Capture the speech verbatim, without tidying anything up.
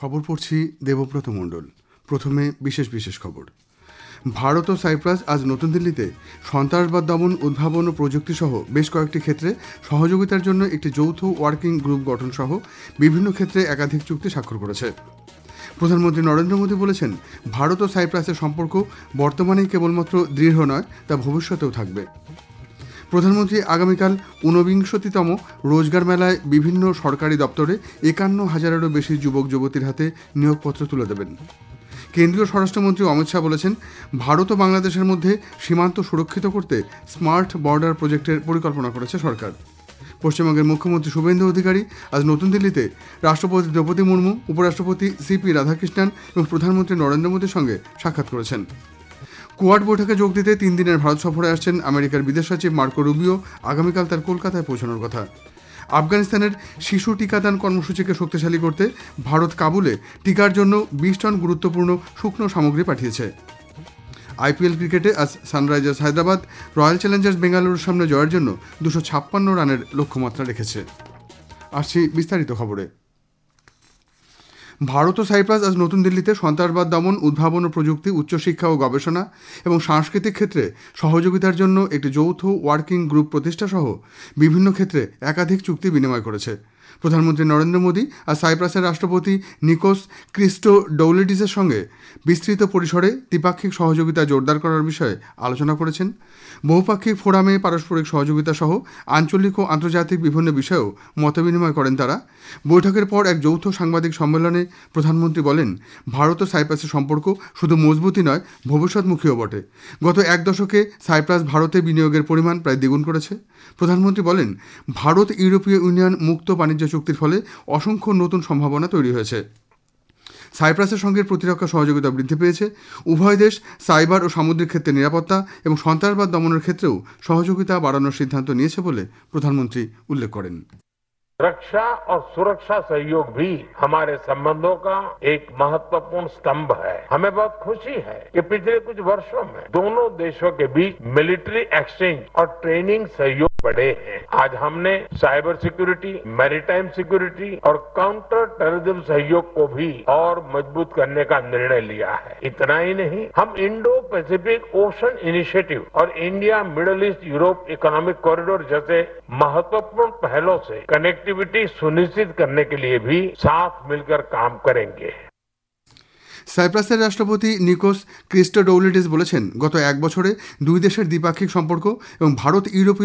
খবর পড়ছি দেবব্রত মণ্ডল। প্রথমে বিশেষ বিশেষ খবর। ভারত ও সাইপ্রাস আজ নতুন দিল্লিতে সন্ত্রাসবাদ দমন, উদ্ভাবন ও প্রযুক্তি সহ বেশ কয়েকটি ক্ষেত্রে সহযোগিতার জন্য একটি যৌথ ওয়ার্কিং গ্রুপ গঠন সহ বিভিন্ন ক্ষেত্রে একাধিক চুক্তি স্বাক্ষর করেছে। প্রধানমন্ত্রী নরেন্দ্র মোদী বলেছেন, ভারত ও সাইপ্রাসের সম্পর্ক বর্তমানেই কেবলমাত্র দৃঢ় নয়, তা ভবিষ্যতেও থাকবে। প্রধানমন্ত্রী আগামীকাল ঊনবিংশতিতম রোজগার মেলায় বিভিন্ন সরকারি দপ্তরে একান্ন হাজারেরও বেশি যুবক যুবতীর হাতে নিয়োগপত্র তুলে দেবেন। কেন্দ্রীয় স্বরাষ্ট্রমন্ত্রী অমিত শাহ বলেছেন, ভারত ও বাংলাদেশের মধ্যে সীমান্ত সুরক্ষিত করতে স্মার্ট বর্ডার প্রজেক্টের পরিকল্পনা করেছে সরকার। পশ্চিমবঙ্গের মুখ্যমন্ত্রী শুভেন্দু অধিকারী আজ নতুন দিল্লিতে রাষ্ট্রপতি দ্রৌপদী মুর্মু, উপরাষ্ট্রপতি সিপি রাধাকৃষ্ণন এবং প্রধানমন্ত্রী নরেন্দ্র মোদীর সঙ্গে সাক্ষাৎ করেছেন। কোয়াড বৈঠকে যোগ দিতে তিন দিনের ভারত সফরে আসছেন আমেরিকার বিদেশ সচিব মার্কো রুবিও। আগামীকাল তার কলকাতায় পৌঁছানোর কথা। আফগানিস্তানের শিশু টিকাদান কর্মসূচিকে শক্তিশালী করতে ভারত কাবুলে টিকার জন্য বিশ টন গুরুত্বপূর্ণ শুকনো সামগ্রী পাঠিয়েছে। আইপিএল ক্রিকেটে আজ সানরাইজার্স হায়দ্রাবাদ রয়্যাল চ্যালেঞ্জার্স বেঙ্গালুরুর সামনে জয়ের জন্য দুশো ছাপ্পান্ন রানের লক্ষ্যমাত্রা রেখেছে। আসছি বিস্তারিত খবরে। ভারত ও সাইপ্রাস আজ নতুন দিল্লিতে সন্ত্রাসবাদ দমন, উদ্ভাবন ও প্রযুক্তি, উচ্চশিক্ষা ও গবেষণা এবং সাংস্কৃতিক ক্ষেত্রে সহযোগিতার জন্য একটি যৌথ ওয়ার্কিং গ্রুপ প্রতিষ্ঠা সহ বিভিন্ন ক্ষেত্রে একাধিক চুক্তি বিনিময় করেছে। প্রধানমন্ত্রী নরেন্দ্র মোদী আর সাইপ্রাসের রাষ্ট্রপতি নিকোস ক্রিস্টোডৌলিডিসের সঙ্গে বিস্তৃত পরিসরে দ্বিপাক্ষিক সহযোগিতা জোরদার করার বিষয়ে আলোচনা করেছেন। বহুপাক্ষিক ফোরামে পারস্পরিক সহযোগিতা সহ আঞ্চলিক ও আন্তর্জাতিক বিভিন্ন বিষয়েও মতবিনিময় করেন তারা। বৈঠকের পর এক যৌথ সাংবাদিক সম্মেলনে প্রধানমন্ত্রী বলেন, ভারত ও সাইপ্রাসের সম্পর্ক শুধু মজবুতই নয়, ভবিষ্যৎমুখীও বটে। গত এক দশকে সাইপ্রাস ভারতে বিনিয়োগের পরিমাণ প্রায় দ্বিগুণ করেছে। প্রধানমন্ত্রী বলেন, ভারত ইউরোপীয় ইউনিয়ন মুক্ত বাণিজ্য চুক্তির ফলে অসংখ্য নতুন সম্ভাবনা তৈরি হয়েছে। সাইপ্রাসের সঙ্গে প্রতিরক্ষা সহযোগিতা বৃদ্ধি পেয়েছে। উভয় দেশ সাইবার ও সামুদ্রিক ক্ষেত্রে নিরাপত্তা এবং সন্ত্রাসবাদ দমনের ক্ষেত্রেও সহযোগিতা বাড়ানোর সিদ্ধান্ত নিয়েছে বলে প্রধানমন্ত্রী উল্লেখ করেন। रक्षा और सुरक्षा सहयोग भी हमारे संबंधों का एक महत्वपूर्ण स्तंभ है। हमें बहुत खुशी है कि पिछले कुछ वर्षों में दोनों देशों के बीच मिलिट्री एक्सचेंज और ट्रेनिंग सहयोग बढ़े हैं। आज हमने साइबर सिक्योरिटी, मैरीटाइम सिक्योरिटी और काउंटर टेररिज्म सहयोग को भी और मजबूत करने का निर्णय लिया है। इतना ही नहीं, हम इंडो पैसिफिक ओशन इनिशिएटिव और India middle east Europe economic corridor जैसे महत्वपूर्ण पहलों से कनेक्टिविटी सुनिश्चित करने के लिए भी साथ मिलकर काम करेंगे। সাইপ্রাসের রাষ্ট্রপতি নিকোস ক্রিস্টোডৌলিডিস বলেছেন, গত এক বছরে দুই দেশের দ্বিপাক্ষিক সম্পর্ক এবং ভারত ইউরোপীয়